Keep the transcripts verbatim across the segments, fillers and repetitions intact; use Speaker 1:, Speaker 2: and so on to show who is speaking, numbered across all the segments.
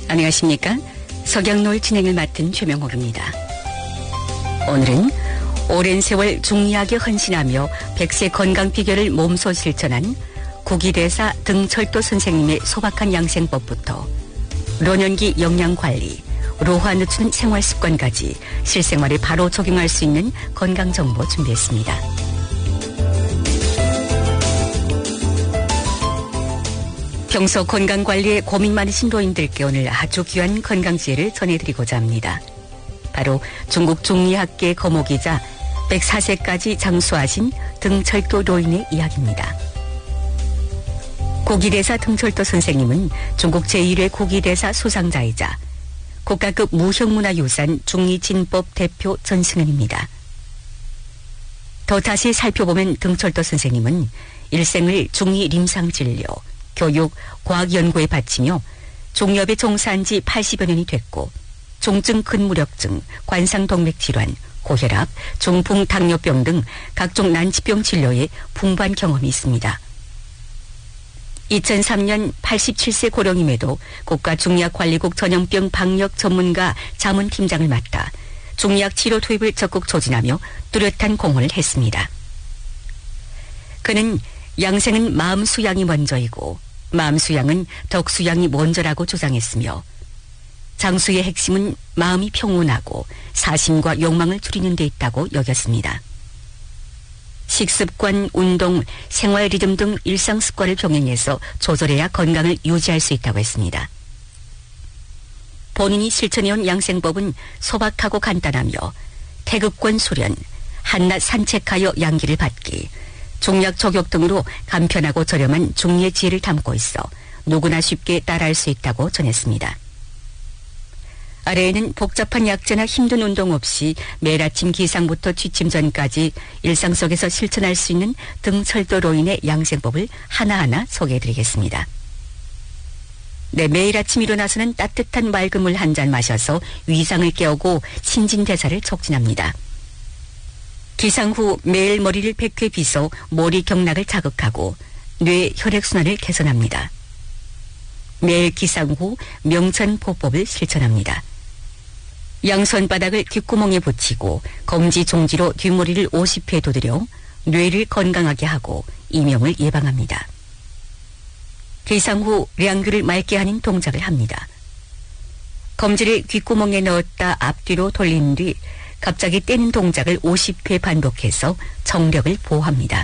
Speaker 1: 안녕하십니까? 석양노을 진행을 맡은 최명옥입니다. 오늘은 오랜 세월 중의학에 헌신하며 백세 건강 비결을 몸소 실천한 국의대사 등철도 선생님의 소박한 양생법부터 노년기 영양관리, 로화늦춘 생활습관까지 실생활에 바로 적용할 수 있는 건강정보 준비했습니다. 평소 건강관리에 고민 많으신 노인들께 오늘 아주 귀한 건강지혜를 전해드리고자 합니다. 바로 중국 중의학계의 거목이자 백사 세까지 장수하신 등철도 노인의 이야기입니다. 국의대사 등철도 선생님은 중국 제일 회 국의대사 수상자이자 국가급 무형문화유산 중의진법 대표 전승현입니다. 더 자세히 살펴보면 등철도 선생님은 일생을 중의 림상진료, 교육, 과학연구에 바치며 종렵에 종사한 지 팔십여 년이 됐고 중증 근무력증, 관상동맥질환, 고혈압, 중풍 당뇨병 등 각종 난치병 진료에 풍부한 경험이 있습니다. 이천삼 년 팔십칠 세 고령임에도 국가중의학관리국 전염병 방역 전문가 자문팀장을 맡아 중의학 치료 투입을 적극 촉진하며 뚜렷한 공헌을 했습니다. 그는 양생은 마음 수양이 먼저이고 마음 수양은 덕 수양이 먼저라고 주장했으며 장수의 핵심은 마음이 평온하고 사심과 욕망을 줄이는 데 있다고 여겼습니다. 식습관, 운동, 생활 리듬 등 일상 습관을 병행해서 조절해야 건강을 유지할 수 있다고 했습니다. 본인이 실천해온 양생법은 소박하고 간단하며 태극권 수련, 한낮 산책하여 양기를 받기, 중약 저격 등으로 간편하고 저렴한 중의의 지혜를 담고 있어 누구나 쉽게 따라할 수 있다고 전했습니다. 아래에는 복잡한 약재나 힘든 운동 없이 매일 아침 기상부터 취침 전까지 일상 속에서 실천할 수 있는 등철도 노인의 양생법을 하나하나 소개해드리겠습니다. 네, 매일 아침 일어나서는 따뜻한 맑은 물 한 잔 마셔서 위장을 깨우고 신진대사를 촉진합니다. 기상 후 매일 머리를 백 회 빗어 머리 경락을 자극하고 뇌 혈액순환을 개선합니다. 매일 기상 후 명천보법을 실천합니다. 양손바닥을 귓구멍에 붙이고 검지 종지로 뒷머리를 오십 회 두드려 뇌를 건강하게 하고 이명을 예방합니다. 기상 후 량귀를 맑게 하는 동작을 합니다. 검지를 귓구멍에 넣었다 앞뒤로 돌린 뒤 갑자기 떼는 동작을 오십 회 반복해서 정력을 보호합니다.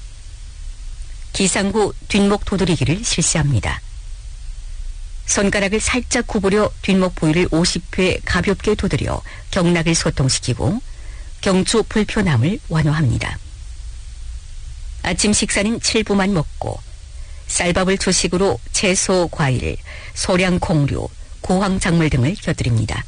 Speaker 1: 기상 후 뒷목 두드리기를 실시합니다. 손가락을 살짝 구부려 뒷목 부위를 오십 회 가볍게 두드려 경락을 소통시키고 경추 불편함을 완화합니다. 아침 식사는 칠 분만 먹고 쌀밥을 주식으로 채소, 과일, 소량 콩류, 고황작물 등을 곁들입니다.